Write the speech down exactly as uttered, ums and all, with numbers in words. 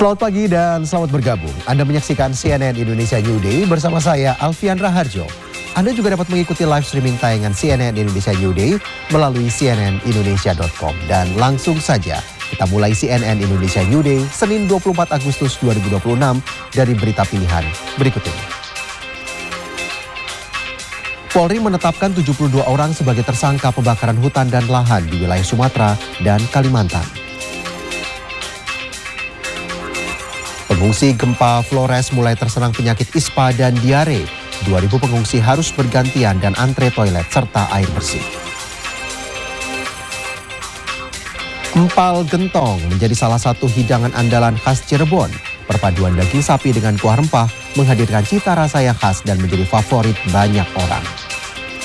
Selamat pagi dan selamat bergabung. Anda menyaksikan C N N Indonesia New Day bersama saya Alfian Raharjo. Anda juga dapat mengikuti live streaming tayangan C N N Indonesia New Day melalui c n n indonesia dot com. Dan langsung saja kita mulai C N N Indonesia New Day Senin dua puluh empat Agustus dua ribu dua puluh enam dari berita pilihan berikut ini. Polri menetapkan tujuh puluh dua orang sebagai tersangka pembakaran hutan dan lahan di wilayah Sumatera dan Kalimantan. Pengungsi gempa Flores mulai terserang penyakit ispa dan diare. dua ribu pengungsi harus bergantian dan antre toilet serta air bersih. Empal gentong menjadi salah satu hidangan andalan khas Cirebon. Perpaduan daging sapi dengan kuah rempah menghadirkan cita rasa yang khas dan menjadi favorit banyak orang.